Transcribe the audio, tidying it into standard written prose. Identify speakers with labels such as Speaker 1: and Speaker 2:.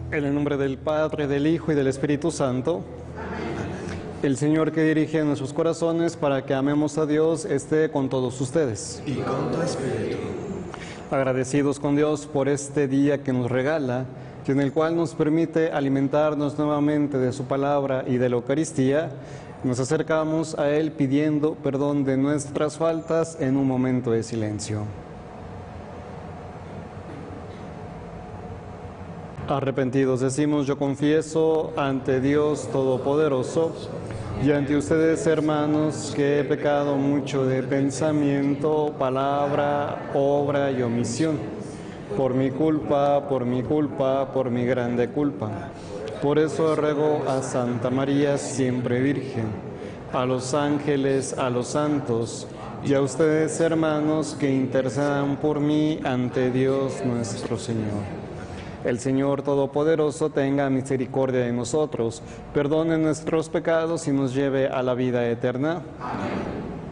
Speaker 1: En el nombre del Padre, del Hijo y del Espíritu Santo, el Señor que dirige nuestros corazones para que amemos a Dios esté con todos ustedes.
Speaker 2: Y con tu espíritu.
Speaker 1: Agradecidos con Dios por este día que nos regala y en el cual nos permite alimentarnos nuevamente de su palabra y de la Eucaristía, nos acercamos a Él pidiendo perdón de nuestras faltas en un momento de silencio. Arrepentidos decimos, yo confieso ante Dios Todopoderoso y ante ustedes, hermanos, que he pecado mucho de pensamiento, palabra, obra y omisión, por mi culpa, por mi grande culpa. Por eso ruego a Santa María, siempre Virgen, a los ángeles, a los santos y a ustedes, hermanos, que intercedan por mí ante Dios nuestro Señor. El Señor Todopoderoso tenga misericordia de nosotros, perdone nuestros pecados y nos lleve a la vida eterna.
Speaker 2: Amén.